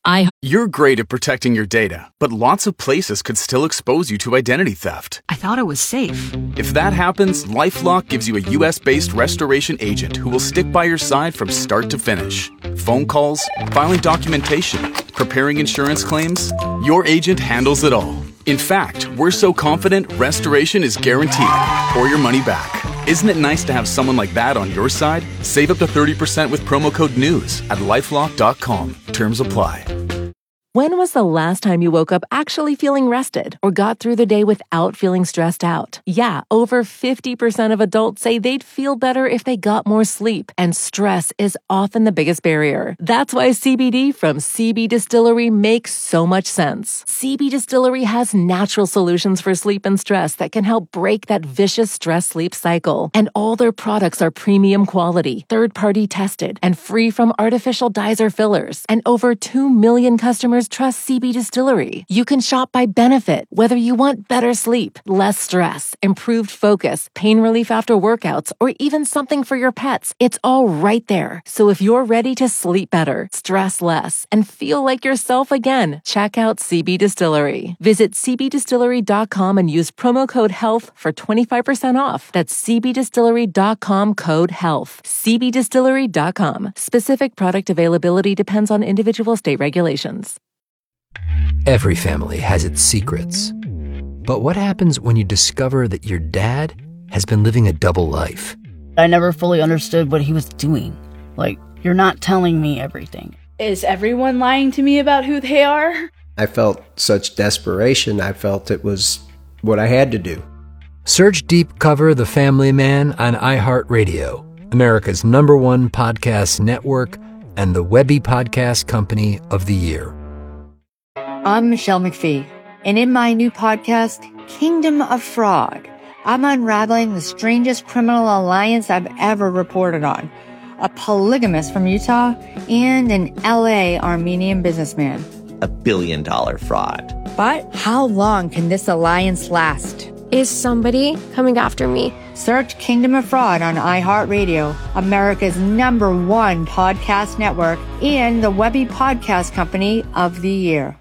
You're great at protecting your data, but lots of places could still expose you to identity theft. I thought it was safe. If that happens, LifeLock gives you a U.S.-based restoration agent who will stick by your side from start to finish. Phone calls, filing documentation, preparing insurance claims, your agent handles it all. In fact, we're so confident restoration is guaranteed or your money back. Isn't it nice to have someone like that on your side? Save up to 30% with promo code NEWS at LifeLock.com. Terms apply. When was the last time you woke up actually feeling rested or got through the day without feeling stressed out? Yeah, over 50% of adults say they'd feel better if they got more sleep, and stress is often the biggest barrier. That's why CBD from CB Distillery makes so much sense. CB Distillery has natural solutions for sleep and stress that can help break that vicious stress-sleep cycle. And all their products are premium quality, third-party tested, and free from artificial dyes or fillers. And over 2 million customers trust CB Distillery. You can shop by benefit, whether you want better sleep, less stress, improved focus, pain relief after workouts, or even something for your pets. It's all right there. So if you're ready to sleep better, stress less, and feel like yourself again, check out CB Distillery. Visit cbdistillery.com and use promo code HEALTH for 25% off. That's cbdistillery.com code HEALTH. cbdistillery.com. Specific product availability depends on individual state regulations. Every family has its secrets. But what happens when you discover that your dad has been living a double life? I never fully understood what he was doing. Like, you're not telling me everything. Is everyone lying to me about who they are? I felt such desperation. I felt it was what I had to do. Search Deep Cover The Family Man on iHeartRadio, America's #1 podcast network and the Webby Podcast Company of the Year. I'm Michelle McPhee, and in my new podcast, Kingdom of Fraud, I'm unraveling the strangest criminal alliance I've ever reported on. A polygamist from Utah and an LA Armenian businessman. $1 billion fraud. But how long can this alliance last? Is somebody coming after me? Search Kingdom of Fraud on iHeartRadio, America's #1 podcast network, and the Webby Podcast Company of the Year.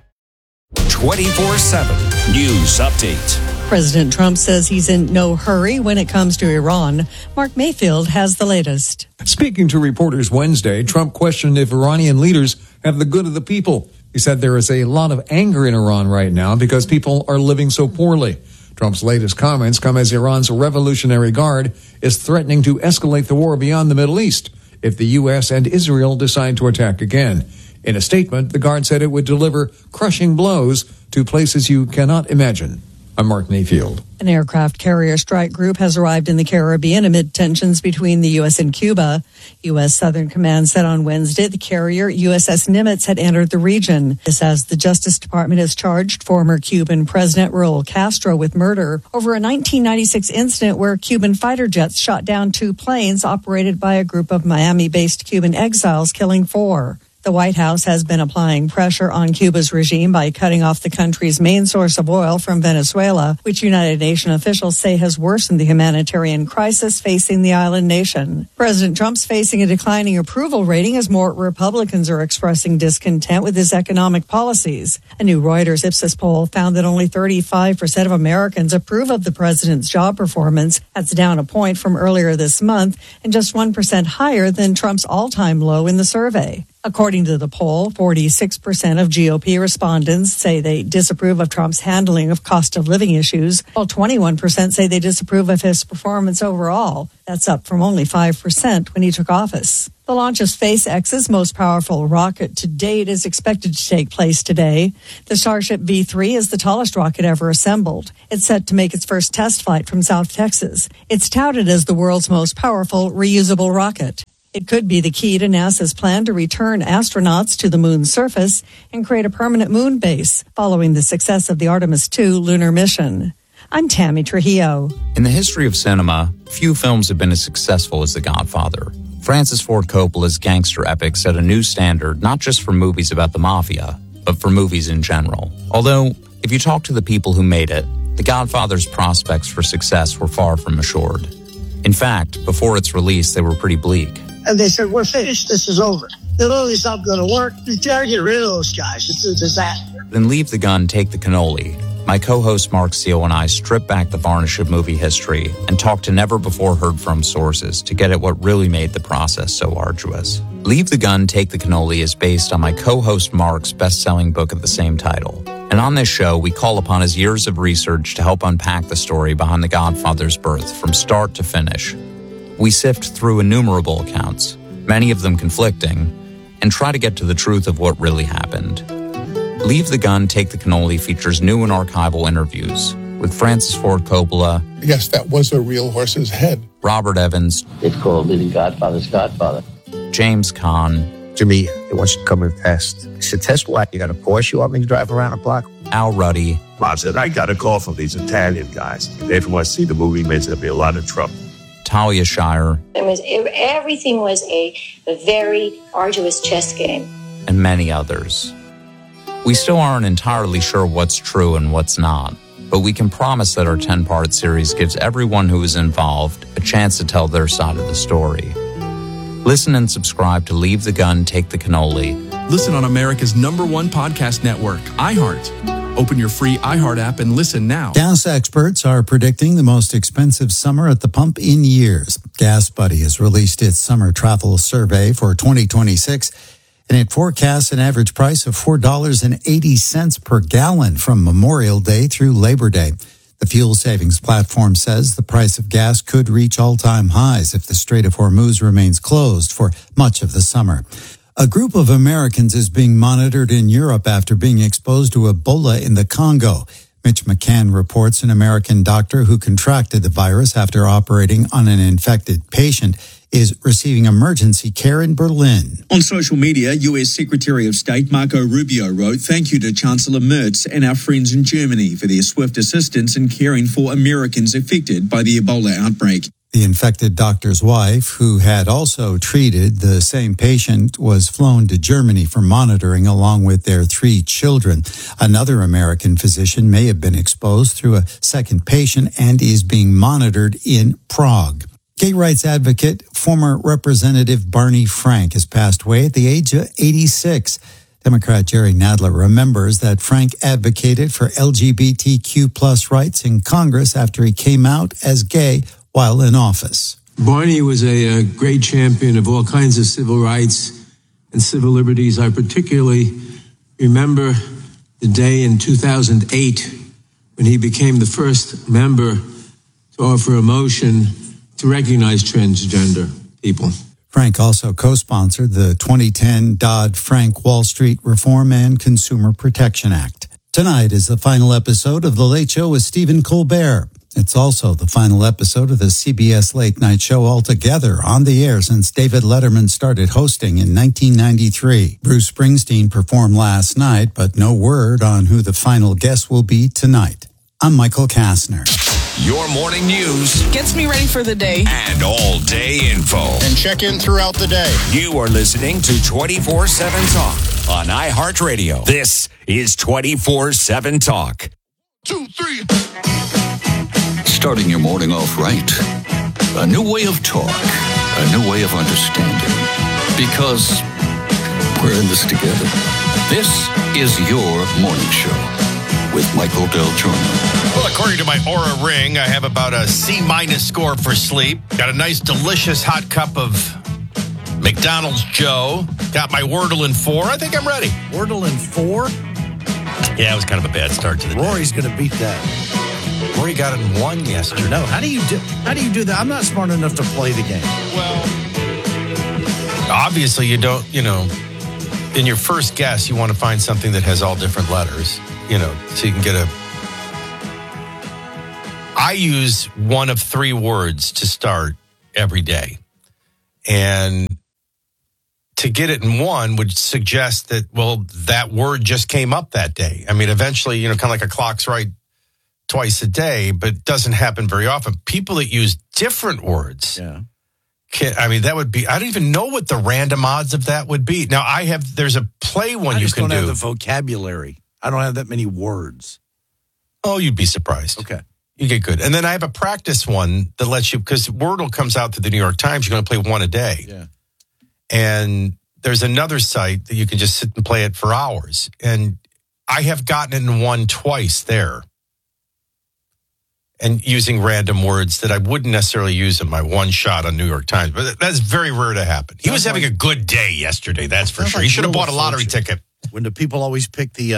24/7 News Update. President Trump says he's in no hurry when it comes to Iran. Mark Mayfield has the latest. Speaking to reporters Wednesday, Trump questioned if Iranian leaders have the good of the people. He said there is a lot of anger in Iran right now because people are living so poorly. Trump's latest comments come as Iran's Revolutionary Guard is threatening to escalate the war beyond the Middle East if the U.S. and Israel decide to attack again. In a statement, the Guard said it would deliver crushing blows to places you cannot imagine. I'm Mark Mayfield. An aircraft carrier strike group has arrived in the Caribbean amid tensions between the U.S. and Cuba. U.S. Southern Command said on Wednesday the carrier USS Nimitz had entered the region. This as the Justice Department has charged former Cuban President Raul Castro with murder over a 1996 incident where Cuban fighter jets shot down 2 planes operated by a group of Miami-based Cuban exiles, killing 4. The White House has been applying pressure on Cuba's regime by cutting off the country's main source of oil from Venezuela, which United Nations officials say has worsened the humanitarian crisis facing the island nation. President Trump's facing a declining approval rating as more Republicans are expressing discontent with his economic policies. A new Reuters Ipsos poll found that only 35% of Americans approve of the president's job performance. That's down a point from earlier this month and just 1% higher than Trump's all-time low in the survey. According to the poll, 46% of GOP respondents say they disapprove of Trump's handling of cost of living issues, while 21% say they disapprove of his performance overall. That's up from only 5% when he took office. The launch of SpaceX's most powerful rocket to date is expected to take place today. The Starship V3 is the tallest rocket ever assembled. It's set to make its first test flight from South Texas. It's touted as the world's most powerful reusable rocket. It could be the key to NASA's plan to return astronauts to the moon's surface and create a permanent moon base following the success of the Artemis II lunar mission. I'm Tammy Trujillo. In the history of cinema, few films have been as successful as The Godfather. Francis Ford Coppola's gangster epic set a new standard not just for movies about the mafia, but for movies in general. Although, if you talk to the people who made it, The Godfather's prospects for success were far from assured. In fact, before its release, they were pretty bleak. and they said, we're finished. This is over. It literally stopped going to work. You gotta get rid of those guys. It's a disaster. Then Leave the Gun, Take the Cannoli. My co-host Mark Seal and I strip back the varnish of movie history and talk to never-before-heard-from sources to get at what really made the process so arduous. Leave the Gun, Take the Cannoli is based on my co-host Mark's best-selling book of the same title. And on this show, we call upon his years of research to help unpack the story behind The Godfather's birth from start to finish. We sift through innumerable accounts, many of them conflicting, and try to get to the truth of what really happened. Leave the Gun, Take the Cannoli features new and archival interviews with Francis Ford Coppola. Yes, that was a real horse's head. Robert Evans. It's called Living Godfather's Godfather. James Caan. Jimmy, they want you to come and test. I said, test what? You got a Porsche you want me to drive around the block? Al Ruddy. I said, I got a call from these Italian guys. They want to see the movie, means there'll be a lot of trouble. Talia Shire. Everything was a very arduous chess game. And many others. We still aren't entirely sure what's true and what's not, but we can promise that our 10-part series gives everyone who is involved a chance to tell their side of the story. Listen and subscribe to Leave the Gun, Take the Cannoli. Listen on America's #1 podcast network, iHeart. Open your free iHeart app and listen now. Gas experts are predicting the most expensive summer at the pump in years. Gas Buddy has released its summer travel survey for 2026, and it forecasts an average price of $4.80 per gallon from Memorial Day through Labor Day. The fuel savings platform says the price of gas could reach all-time highs if the Strait of Hormuz remains closed for much of the summer. A group of Americans is being monitored in Europe after being exposed to Ebola in the Congo. Mitch McCann reports an American doctor who contracted the virus after operating on an infected patient is receiving emergency care in Berlin. On social media, U.S. Secretary of State Marco Rubio wrote, "Thank you to Chancellor Merz and our friends in Germany for their swift assistance in caring for Americans affected by the Ebola outbreak." The infected doctor's wife, who had also treated the same patient, was flown to Germany for monitoring along with their 3 children. Another American physician may have been exposed through a second patient and is being monitored in Prague. Gay rights advocate, former Representative Barney Frank has passed away at the age of 86. Democrat Jerry Nadler remembers that Frank advocated for LGBTQ+ rights in Congress after he came out as gay while in office. Barney was a great champion of all kinds of civil rights and civil liberties. I particularly remember the day in 2008 when he became the first member to offer a motion to recognize transgender people. Frank also co-sponsored the 2010 Dodd-Frank Wall Street Reform and Consumer Protection Act. Tonight is the final episode of The Late Show with Stephen Colbert. It's also the final episode of the CBS Late Night Show altogether on the air since David Letterman started hosting in 1993. Bruce Springsteen performed last night, but no word on who the final guest will be tonight. I'm Michael Kastner. Your morning news gets me ready for the day and all-day info. And check in throughout the day. You are listening to 24/7 Talk on iHeartRadio. This is 24/7 Talk. 2, 3. Starting your morning off right. A new way of talk. A new way of understanding. Because we're in this together. This is your morning show with Michael Del Giorno. Well, according to my Oura Ring, I have about a C- score for sleep. Got a nice, delicious hot cup of McDonald's Joe. Got my Wordle in 4. I think I'm ready. Wordle in 4? Yeah, it was kind of a bad start to the day. Rory's going to beat that. Rory got it in 1 yesterday. No, how do you do that? I'm not smart enough to play the game. Well, obviously you don't, in your first guess, you want to find something that has all different letters, so you can get I use one of 3 words to start every day. And to get it in 1 would suggest that, that word just came up that day. I mean, eventually, kind of like a clock's right twice a day, but it doesn't happen very often. People that use different words, that would be, I don't even know what the random odds of that would be. Now, there's a play one you can do. I don't have the vocabulary. I don't have that many words. Oh, you'd be surprised. Okay. You get good. And then I have a practice one that lets you, because Wordle comes out through the New York Times, you're going to play 1 a day. Yeah. And there's another site that you can just sit and play it for hours. And I have gotten it in one twice there. And using random words that I wouldn't necessarily use in my one shot on New York Times. But that's very rare to happen. He was having a good day yesterday, that's for sure. He should have bought a lottery ticket. When do people always pick the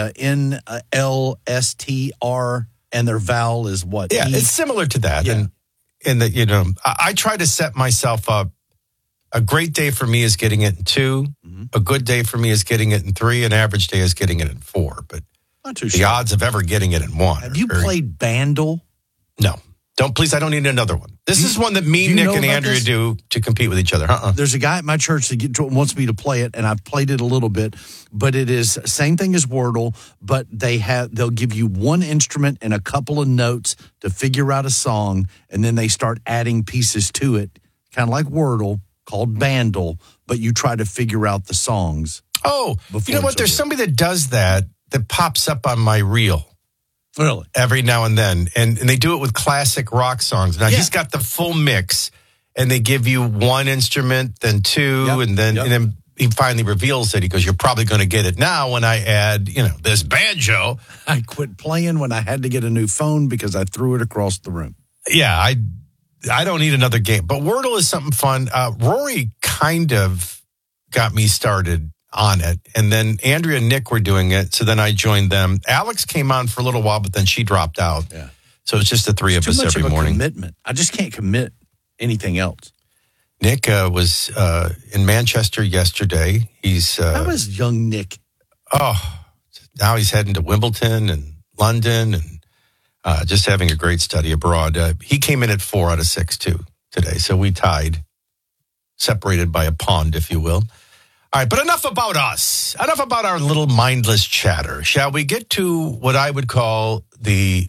NLSTR and their vowel is what? Yeah, it's similar to that. Yeah. And that, you know, I try to set myself up. A great day for me is getting it in 2. Mm-hmm. A good day for me is getting it in 3. An average day is getting it in 4. But the odds of ever getting it in 1. Have you played Bandle? No. Please, I don't need another one. This is one that me, Nick, and Andrea do to compete with each other. There's a guy at my church that wants me to play it, and I've played it a little bit, but it is same thing as Wordle, but they'll give you one instrument and a couple of notes to figure out a song, and then they start adding pieces to it, kind of like Wordle, called Bandle, but you try to figure out the songs. Oh, you know what? There's somebody that does that pops up on my reel. Really? Every now and then. And they do it with classic rock songs. Now, he's got the full mix, and they give you one instrument, then 2, and then he finally reveals it. He goes, you're probably going to get it now when I add, this banjo. I quit playing when I had to get a new phone because I threw it across the room. Yeah, I don't need another game. But Wordle is something fun. Rory kind of got me started on it. And then Andrea and Nick were doing it. So then I joined them. Alex came on for a little while, but then she dropped out. Yeah. So it's just the 3 of us every morning. Commitment. I just can't commit anything else. Nick was in Manchester yesterday. How was young Nick? Oh, now he's heading to Wimbledon and London and just having a great study abroad. He came in at 4 out of 6 too today. So we tied, separated by a pond, if you will. All right, but enough about us. Enough about our little mindless chatter. Shall we get to what I would call the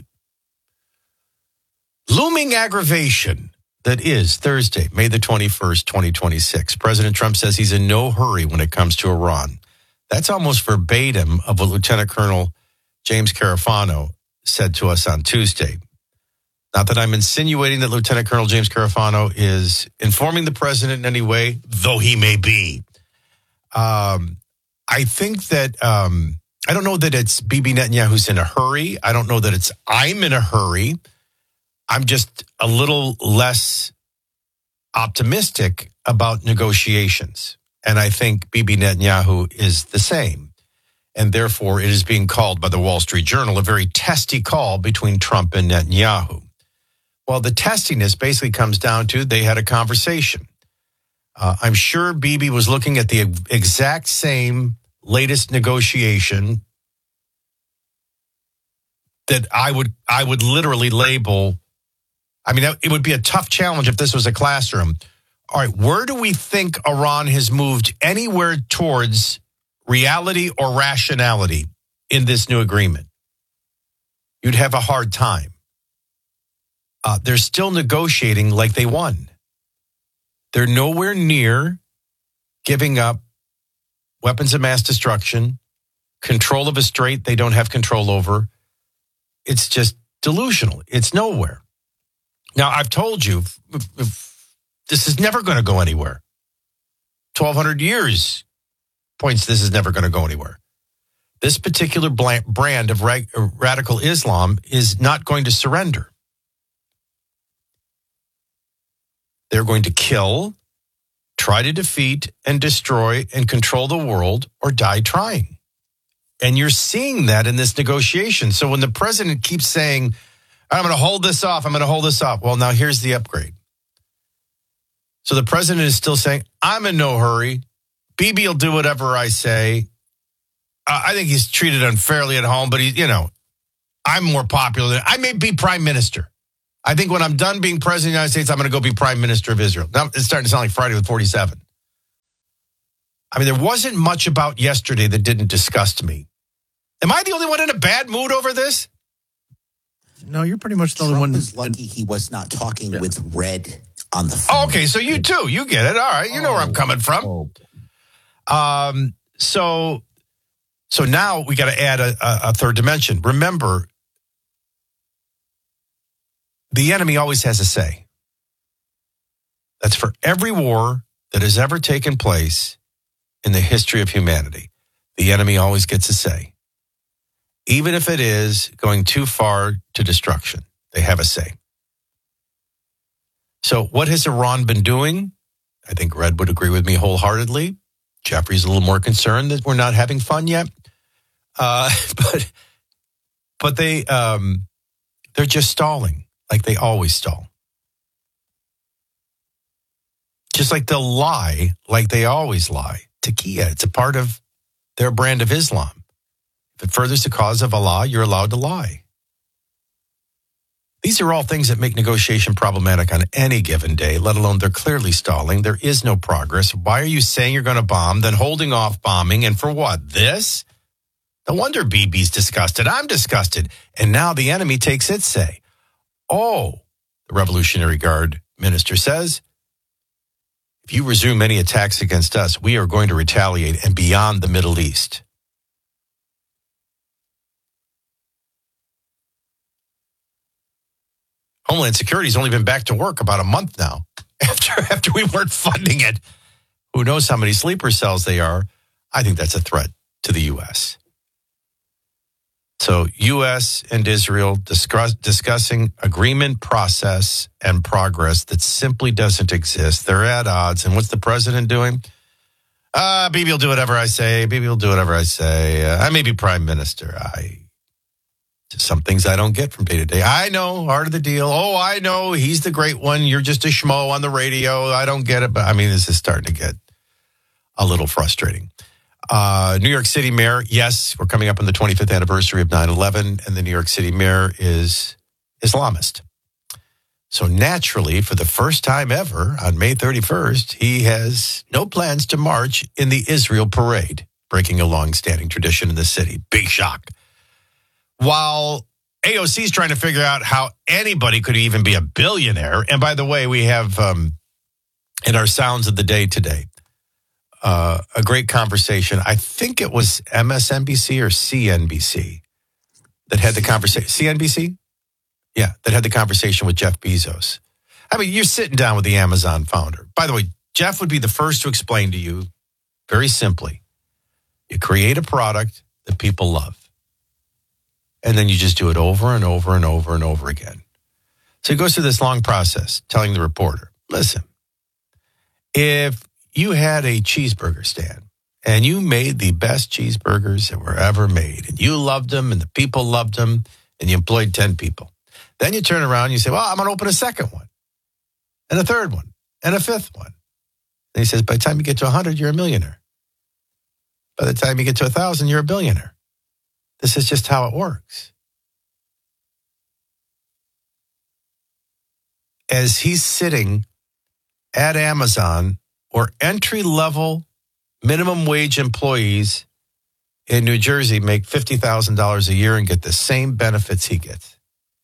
looming aggravation that is Thursday, May the 21st, 2026. President Trump says he's in no hurry when it comes to Iran. That's almost verbatim of what Lieutenant Colonel James Carafano said to us on Tuesday. Not that I'm insinuating that Lieutenant Colonel James Carafano is informing the president in any way, though he may be. I think that, I don't know that it's Bibi Netanyahu's in a hurry. I don't know that it's I'm in a hurry. I'm just a little less optimistic about negotiations. And I think Bibi Netanyahu is the same. And therefore, it is being called by the Wall Street Journal a very testy call between Trump and Netanyahu. Well, the testiness basically comes down to they had a conversation. I'm sure Bibi was looking at the exact same latest negotiation that I would literally label. I mean, it would be a tough challenge if this was a classroom. All right, where do we think Iran has moved anywhere towards reality or rationality in this new agreement? You'd have a hard time. They're still negotiating like they won. They're nowhere near giving up weapons of mass destruction, control of a strait they don't have control over. It's just delusional. It's nowhere. Now, I've told you, this is never going to go anywhere. 1,200 years points this is never going to go anywhere. This particular brand of radical Islam is not going to surrender. They're going to kill, try to defeat and destroy and control the world or die trying. And you're seeing that in this negotiation. So when the president keeps saying, I'm going to hold this off, I'm going to hold this off. Well, now here's the upgrade. So the president is still saying, I'm in no hurry. Bibi will do whatever I say. I think he's treated unfairly at home, but I'm more popular than I may be prime minister. I think when I'm done being president of the United States, I'm going to go be prime minister of Israel. Now it's starting to sound like Friday with 47. I mean, there wasn't much about yesterday that didn't disgust me. Am I the only one in a bad mood over this? No, you're pretty much the only one. Was lucky he was not talking with Red on the phone. Oh, okay, so you too. You get it. All right, you know where I'm coming from. So now we got to add a third dimension. Remember, the enemy always has a say. That's for every war that has ever taken place in the history of humanity, the enemy always gets a say. Even if it is going too far to destruction, they have a say. So what has Iran been doing? I think Red would agree with me wholeheartedly. Jeffrey's a little more concerned that we're not having fun yet. But they're just stalling like they always stall. Just like they'll lie like they always lie. Taqiyya, it's a part of their brand of Islam. If it furthers the cause of Allah, you're allowed to lie. These are all things that make negotiation problematic on any given day, let alone they're clearly stalling. There is no progress. Why are you saying you're going to bomb, then holding off bombing, and for what? This? No wonder Bibi's disgusted. I'm disgusted. And now the enemy takes its say. Oh, the Revolutionary Guard minister says, if you resume any attacks against us, we are going to retaliate and beyond the Middle East. Homeland Security's only been back to work about a month now after we weren't funding it. Who knows how many sleeper cells they are? I think that's a threat to the U.S. So U.S. and Israel discussing agreement process and progress that simply doesn't exist. They're at odds. And what's the president doing? Bibi will do whatever I say. Bibi will do whatever I say. I may be prime minister. Some things I don't get from day to day. I know, heart of the deal. Oh, I know, he's the great one. You're just a schmo on the radio. I don't get it. But I mean, this is starting to get a little frustrating. New York City mayor, yes, we're coming up on the 25th anniversary of 9/11, and the New York City mayor is Islamist. So naturally, for the first time ever, on May 31st, he has no plans to march in the Israel parade, breaking a long-standing tradition in the city. Big shock. While AOC is trying to figure out how anybody could even be a billionaire. And by the way, we have in our Sounds of the Day today, a great conversation. I think it was MSNBC or CNBC that had the conversation. CNBC? Yeah, that had the conversation with Jeff Bezos. I mean, you're sitting down with the Amazon founder. By the way, Jeff would be the first to explain to you very simply. You create a product that people love. And then you just do it over and over and over and over again. So he goes through this long process telling the reporter, listen, if you had a cheeseburger stand and you made the best cheeseburgers that were ever made and you loved them and the people loved them and you employed 10 people, then you turn around and you say, well, I'm going to open a second one and a third one and a fifth one. And he says, by the time you get to 100, you're a millionaire. By the time you get to 1,000, you're a billionaire. This is just how it works. As he's sitting at Amazon or entry-level minimum wage employees in New Jersey make $50,000 a year and get the same benefits he gets.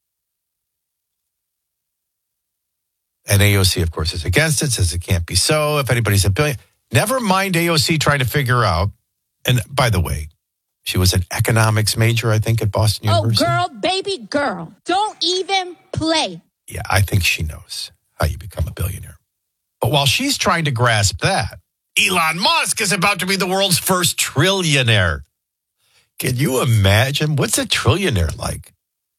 And AOC, of course, is against it, says it can't be so. If anybody's a billionaire, never mind AOC trying to figure out, and by the way, she was an economics major, I think, at Boston University. Oh, girl, baby girl. Don't even play. Yeah, I think she knows how you become a billionaire. But while she's trying to grasp that, Elon Musk is about to be the world's first trillionaire. Can you imagine? What's a trillionaire like?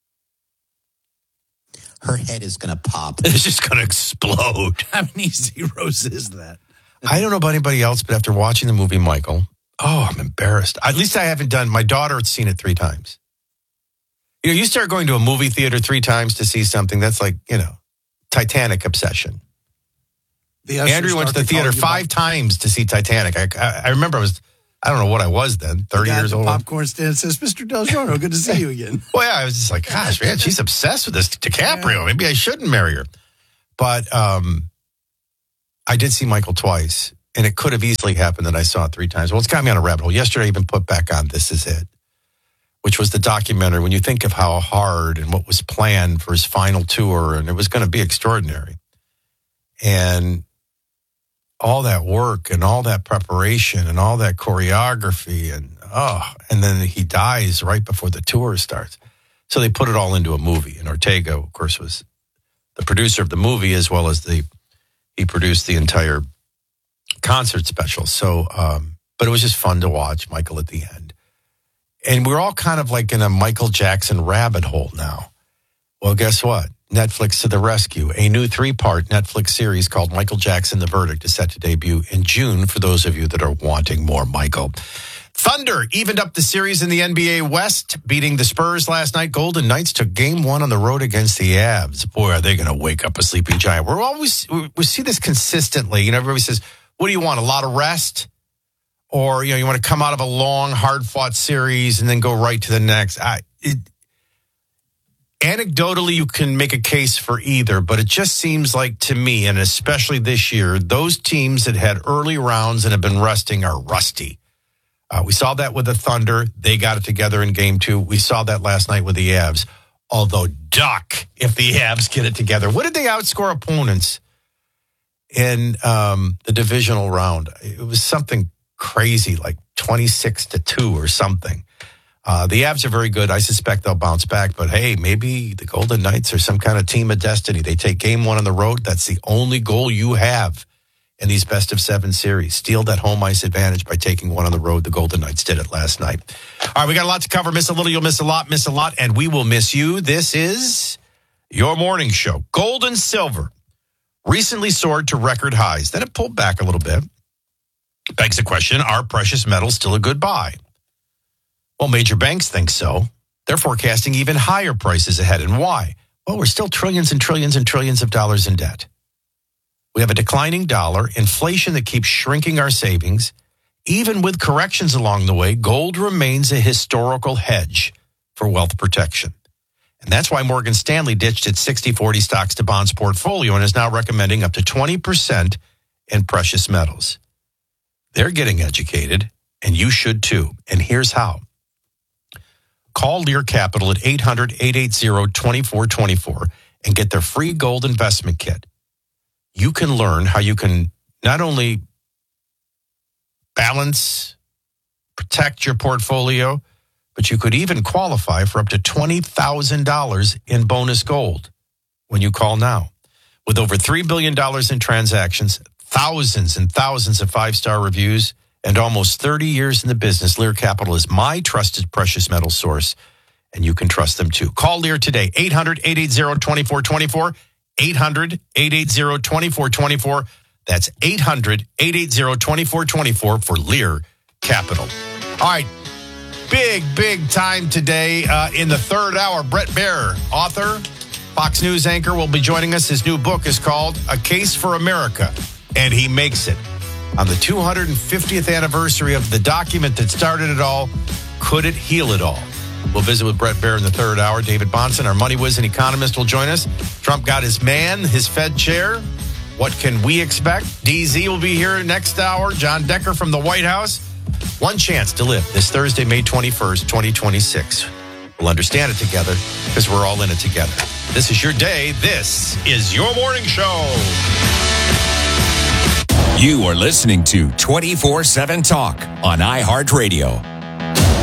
Her head is going to pop. It's just going to explode. How many zeros is that? I don't know about anybody else, but after watching the movie Michael, I'm embarrassed. At least I haven't done. My daughter had seen it 3 times. You know, you start going to a movie theater 3 times to see something. That's like, Titanic obsession. Andrew went to the theater 5 times to see Titanic. I remember I don't know what I was then, 30 years old. Popcorn stand says, Mr. Del Giorno, good to see you again. Well, yeah, I was just like, gosh, man, she's obsessed with this DiCaprio. Yeah. Maybe I shouldn't marry her. But I did see Michael twice. And it could have easily happened that I saw it 3 times. Well, it's got me on a rabbit hole. Yesterday, I even put back on This Is It, which was the documentary. When you think of how hard and what was planned for his final tour, and it was going to be extraordinary. And all that work and all that preparation and all that choreography and then he dies right before the tour starts. So they put it all into a movie. And Ortega, of course, was the producer of the movie as well as he produced the entire concert special. So, but it was just fun to watch Michael at the end. And we're all kind of like in a Michael Jackson rabbit hole now. Well, guess what? Netflix to the rescue. A new 3-part Netflix series called Michael Jackson, The Verdict is set to debut in June for those of you that are wanting more Michael. Thunder evened up the series in the NBA West, beating the Spurs last night. Golden Knights took game 1 on the road against the Avs. Boy, are they going to wake up a sleeping giant. We see this consistently. You know, everybody says, what do you want, a lot of rest? Or, you know, you want to come out of a long, hard-fought series and then go right to the next. Anecdotally, you can make a case for either, but it just seems like to me, and especially this year, those teams that had early rounds and have been resting are rusty. We saw that with the Thunder. They got it together in game 2. We saw that last night with the Avs. Although, duck, if the Avs get it together. What did they outscore opponents in the divisional round? It was something crazy, like 26-2 or something. The Avs are very good. I suspect they'll bounce back. But, hey, maybe the Golden Knights are some kind of team of destiny. They take game 1 on the road. That's the only goal you have in these best-of-7 series. Steal that home ice advantage by taking 1 on the road. The Golden Knights did it last night. All right, we got a lot to cover. Miss a little, you'll miss a lot. Miss a lot, and we will miss you. This is your morning show. Gold and silver recently soared to record highs. Then it pulled back a little bit. Begs the question, are precious metals still a good buy? Well, major banks think so. They're forecasting even higher prices ahead. And why? Well, we're still trillions and trillions and trillions of dollars in debt. We have a declining dollar, inflation that keeps shrinking our savings. Even with corrections along the way, gold remains a historical hedge for wealth protection. And that's why Morgan Stanley ditched its 60-40 stocks to bonds portfolio and is now recommending up to 20% in precious metals. They're getting educated, and you should too. And here's how. Call Lear Capital at 800-880-2424 and get their free gold investment kit. You can learn how you can not only balance, protect your portfolio, but you could even qualify for up to $20,000 in bonus gold when you call now. With over $3 billion in transactions, thousands and thousands of 5-star reviews, and almost 30 years in the business, Lear Capital is my trusted precious metal source, and you can trust them too. Call Lear today, 800-880-2424, 800-880-2424. That's 800-880-2424 for Lear Capital. All right, big time today in the third hour. Bret Baier, author, Fox News anchor, will be joining us. His new book is called A Case for America, and he makes it on the 250th anniversary of the document that started it all. Could it heal it all? We'll visit with Bret Baier in the third hour. David Bahnsen, our money whiz and economist, will join us. Trump got his man, his Fed chair. What can we expect? DZ will be here next hour. John Decker from the White House. One chance to live this Thursday, May 21st, 2026. We'll understand it together because we're all in it together. This is your day. This is your morning show. You are listening to 24/7 Talk on iHeartRadio.